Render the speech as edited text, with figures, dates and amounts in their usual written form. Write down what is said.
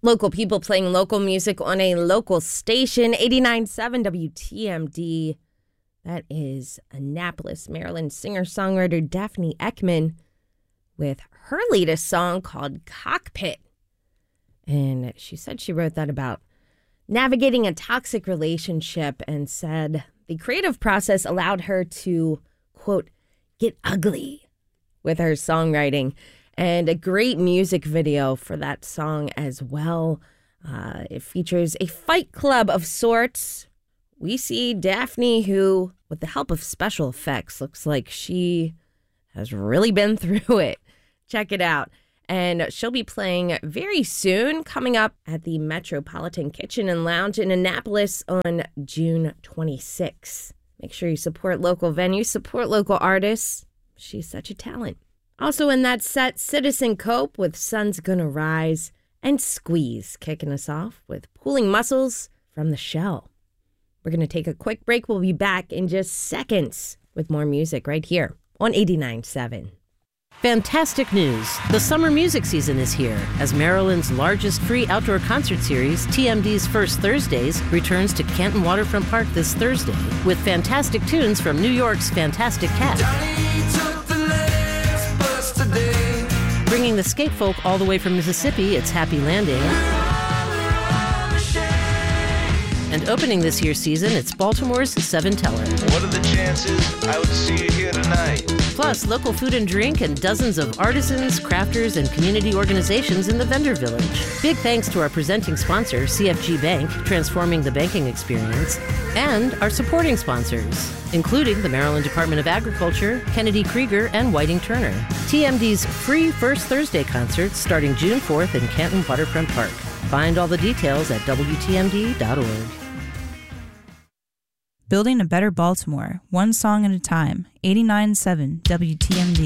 Local people playing local music on a local station, 89.7 WTMD. That is Annapolis, Maryland singer-songwriter Daphne Eckman with her latest song called Cockpit. And she said she wrote that about navigating a toxic relationship and said the creative process allowed her to, quote, get ugly with her songwriting. And a great music video for that song as well. It features a fight club of sorts. We see Daphne, who, with the help of special effects, looks like she has really been through it. Check it out. And she'll be playing very soon, coming up at the Metropolitan Kitchen and Lounge in Annapolis on June 26. Make sure you support local venues, support local artists. She's such a talent. Also in that set, Citizen Cope with Sun's Gonna Rise, and Squeeze kicking us off with Pulling Muscles from the Shell. We're going to take a quick break. We'll be back in just seconds with more music right here on 89.7. Fantastic news. The summer music season is here as Maryland's largest free outdoor concert series, TMD's First Thursdays, returns to Canton Waterfront Park this Thursday with fantastic tunes from New York's Fantastic Cat. Bringing the skate folk all the way from Mississippi, it's Happy Landing. And opening this year's season, it's Baltimore's Seven Teller. What are the chances I would see you here tonight? Plus, local food and drink and dozens of artisans, crafters, and community organizations in the vendor village. Big thanks to our presenting sponsor, CFG Bank, transforming the banking experience, and our supporting sponsors, including the Maryland Department of Agriculture, Kennedy Krieger, and Whiting Turner. TMD's free First Thursday concerts starting June 4th in Canton Waterfront Park. Find all the details at WTMD.org. Building a better Baltimore, one song at a time. 89.7 WTMD.